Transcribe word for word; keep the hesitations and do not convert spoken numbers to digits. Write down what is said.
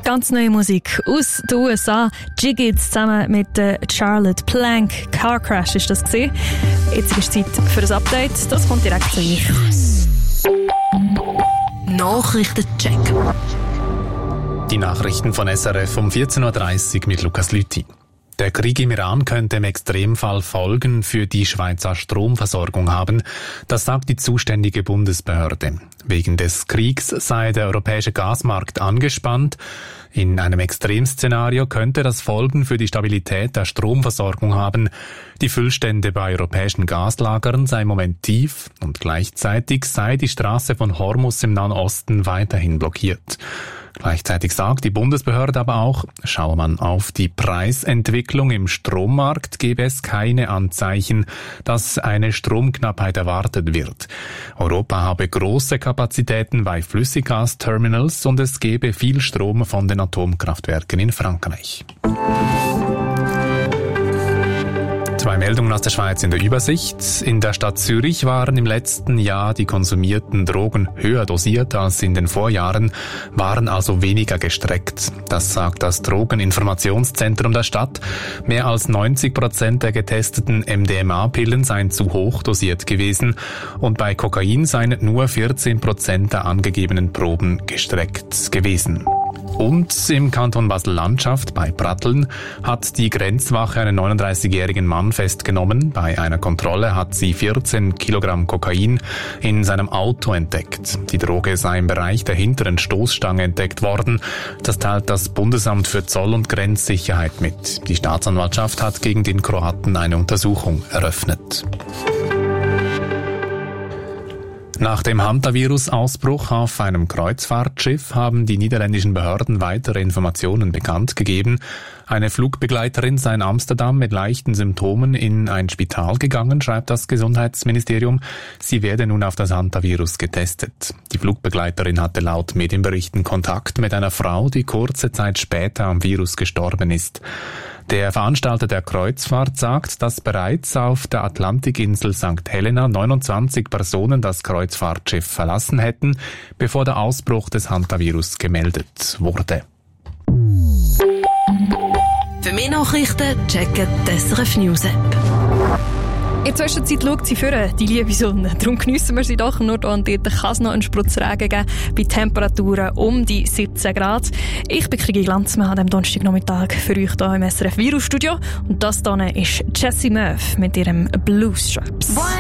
Ganz neue Musik aus den U S A. Jiggy zusammen mit äh, Charlotte Plank. Car Crash ist das gewesen. Jetzt ist Zeit für ein Update. Das kommt direkt zu euch. Nachrichtencheck. Die Nachrichten von S R F um vierzehn Uhr dreißig mit Lukas Lüthi. Der Krieg im Iran könnte im Extremfall Folgen für die Schweizer Stromversorgung haben. Das sagt die zuständige Bundesbehörde. Wegen des Kriegs sei der europäische Gasmarkt angespannt. In einem Extremszenario könnte das Folgen für die Stabilität der Stromversorgung haben. Die Füllstände bei europäischen Gaslagern sei im Moment tief und gleichzeitig sei die Straße von Hormuz im Nahen Osten weiterhin blockiert. Gleichzeitig sagt die Bundesbehörde aber auch, schaue man auf die Preisentwicklung im Strommarkt, gebe es keine Anzeichen, dass eine Stromknappheit erwartet wird. Europa habe große Kapazitäten bei Flüssiggasterminals und es gebe viel Strom von den Atomkraftwerken in Frankreich. Zwei Meldungen aus der Schweiz in der Übersicht. In der Stadt Zürich waren im letzten Jahr die konsumierten Drogen höher dosiert als in den Vorjahren, waren also weniger gestreckt. Das sagt das Drogeninformationszentrum der Stadt. Mehr als neunzig Prozent der getesteten M D M A-Pillen seien zu hoch dosiert gewesen und bei Kokain seien nur vierzehn Prozent der angegebenen Proben gestreckt gewesen. Und im Kanton Basel-Landschaft bei Pratteln hat die Grenzwache einen neununddreißigjährigen Mann festgenommen. Bei einer Kontrolle hat sie vierzehn Kilogramm Kokain in seinem Auto entdeckt. Die Droge sei im Bereich der hinteren Stoßstange entdeckt worden. Das teilt das Bundesamt für Zoll- und Grenzsicherheit mit. Die Staatsanwaltschaft hat gegen den Kroaten eine Untersuchung eröffnet. Nach dem Hantavirus-Ausbruch auf einem Kreuzfahrtschiff haben die niederländischen Behörden weitere Informationen bekannt gegeben. Eine Flugbegleiterin sei in Amsterdam mit leichten Symptomen in ein Spital gegangen, schreibt das Gesundheitsministerium. Sie werde nun auf das Hantavirus getestet. Die Flugbegleiterin hatte laut Medienberichten Kontakt mit einer Frau, die kurze Zeit später am Virus gestorben ist. Der Veranstalter der Kreuzfahrt sagt, dass bereits auf der Atlantikinsel Sankt Helena neunundzwanzig Personen das Kreuzfahrtschiff verlassen hätten, bevor der Ausbruch des Hantavirus gemeldet wurde. Für mehr Nachrichten checken die S R F News App. In der Zwischenzeit schaut sie vor, die liebe Sonne. Darum geniessen wir sie doch. Nur hier und dort kann es noch einen Spritzregen geben, bei Temperaturen um die siebzehn Grad. Ich bin Krigi Glanzmann an diesem Donnerstagnachmittag für euch hier im S R F Virus Studio. Und das hier ist Jessie Murph mit ihrem Blues Straps.